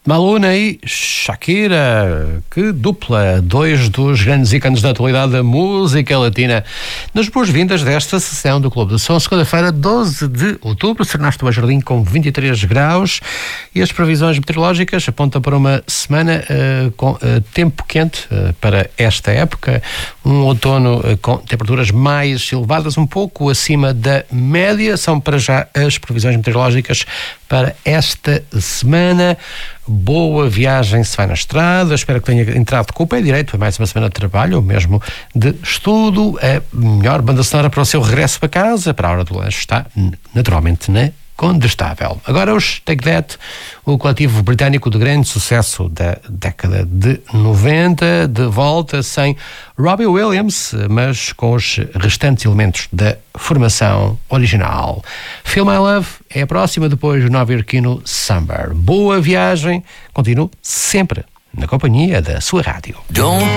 Maluna e Shakira, que dupla, dois dos grandes ícones da atualidade da música latina. Nas boas-vindas desta sessão do Clube do Som, segunda-feira, 12 de outubro, Sernaste do Jardim com 23 graus e as previsões meteorológicas apontam para uma semana com tempo quente para esta época, um outono com temperaturas mais elevadas, um pouco acima da média. São para já as previsões meteorológicas para esta semana. Boa viagem se vai na estrada, espero que tenha entrado com o pé direito, é mais uma semana de trabalho ou mesmo de estudo. A melhor banda sonora para o seu regresso para casa, para a hora do lanche, está naturalmente na Condestável. Agora os Take That, o coletivo britânico de grande sucesso da década de 90, de volta sem Robbie Williams, mas com os restantes elementos da formação original. Feel My Love é a próxima, depois do nova-iorquino Summer. Boa viagem, continuo sempre na companhia da sua rádio.